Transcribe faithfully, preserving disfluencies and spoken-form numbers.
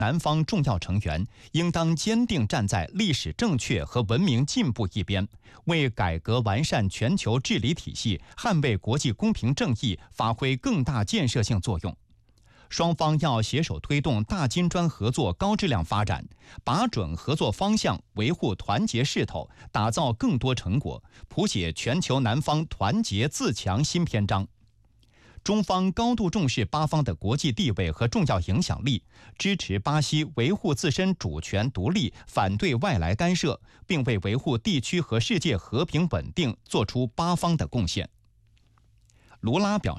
南方重要成员应当坚定站在历史正确和文明进步一边，为改革完善全球治理体系、捍卫国际公平正义发挥更大建设性作用。双方要携手推动大金砖合作高质量发展，把准合作方向，维护团结势头，打造更多成果，谱写全球南方团结自强新篇章。中方高度重视巴方的国际地位和重要影响力，支持巴西维护自身主权独立，反对外来干涉，并为维护地区和世界和平稳定做出巴方的贡献。卢拉表示，